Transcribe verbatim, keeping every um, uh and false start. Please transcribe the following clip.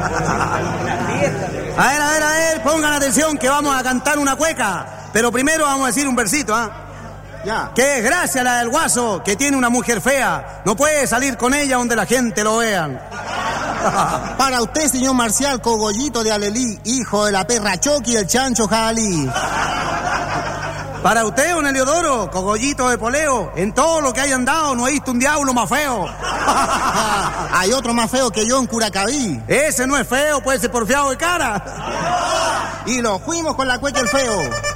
A ver, a ver, a ver, pongan atención que vamos a cantar una cueca. Pero primero vamos a decir un versito, ¿ah? ¿eh? Ya. Qué desgracia la del guaso, que tiene una mujer fea. No puede salir con ella donde la gente lo vean. Para usted, señor Marcial, Cogollito de Alelí, hijo de la perra Choqui y el chancho Jalí. Para usted, don Heliodoro, Cogollito de Poleo, en todo lo que hayan dado no he visto un diablo más feo. Hay otro más feo que yo en Curacaví. Ese no es feo, puede ser porfiado de cara. Y lo fuimos con la cueca el feo.